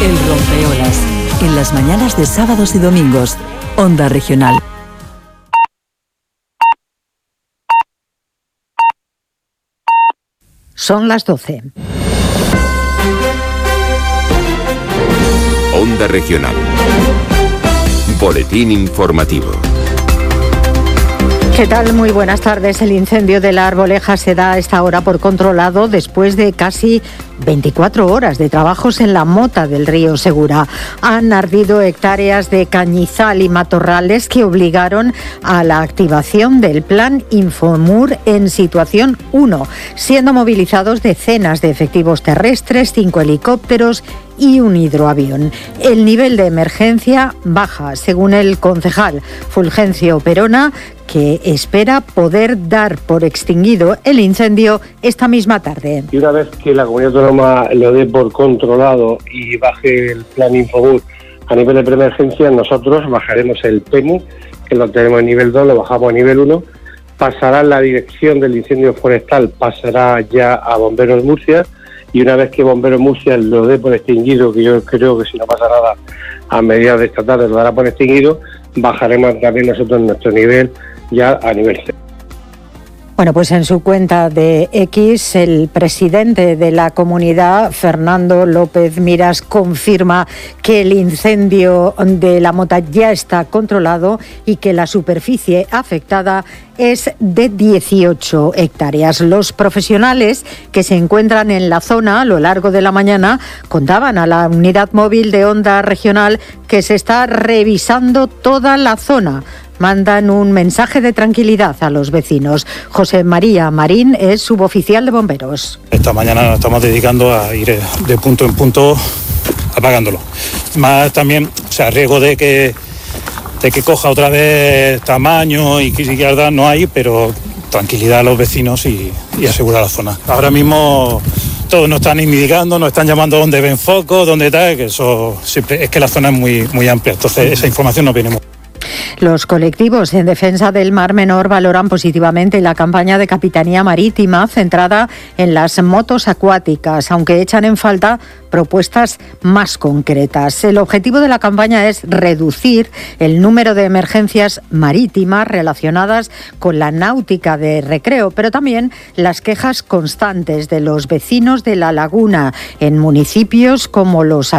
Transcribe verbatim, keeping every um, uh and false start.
El rompeolas, en las mañanas de sábados y domingos. Onda Regional. Son las doce. Onda Regional. Boletín informativo. ¿Qué tal? Muy buenas tardes. El incendio de la Arboleja se da a esta hora por controlado después de casi veinticuatro horas de trabajos en la mota del río Segura. Han ardido hectáreas de cañizal y matorrales que obligaron a la activación del plan Infomur en situación uno, siendo movilizados decenas de efectivos terrestres, cinco helicópteros y un hidroavión. El nivel de emergencia baja, según el concejal Fulgencio Perona, que espera poder dar por extinguido el incendio esta misma tarde. Y una vez que la comunidad autónoma lo dé por controlado y baje el plan Infomur a nivel de preemergencia, nosotros bajaremos el P E M U, que lo tenemos en nivel dos, lo bajamos a nivel uno, pasará la dirección del incendio forestal, pasará ya a Bomberos Murcia, y una vez que Bomberos Murcia lo dé por extinguido, que yo creo que si no pasa nada a mediados de esta tarde lo dará por extinguido, bajaremos también nosotros nuestro nivel ya a nivel cero. Bueno, pues en su cuenta de X, el presidente de la comunidad, Fernando López Miras, confirma que el incendio de la mota ya está controlado y que la superficie afectada es de dieciocho hectáreas. Los profesionales que se encuentran en la zona a lo largo de la mañana contaban a la unidad móvil de Onda Regional que se está revisando toda la zona. Mandan un mensaje de tranquilidad a los vecinos. José María Marín es suboficial de bomberos. Esta mañana nos estamos dedicando a ir de punto en punto apagándolo. Más también, o sea, riesgo de que, de que coja otra vez tamaño y que siquiera no hay, pero tranquilidad a los vecinos y, y asegurar la zona. Ahora mismo todos nos están indicando, nos están llamando dónde ven focos, dónde tal, que eso siempre, es que la zona es muy, muy amplia, entonces esa información nos viene muy. Los colectivos en defensa del Mar Menor valoran positivamente la campaña de Capitanía Marítima centrada en las motos acuáticas, aunque echan en falta propuestas más concretas. El objetivo de la campaña es reducir el número de emergencias marítimas relacionadas con la náutica de recreo, pero también las quejas constantes de los vecinos de la laguna en municipios como Los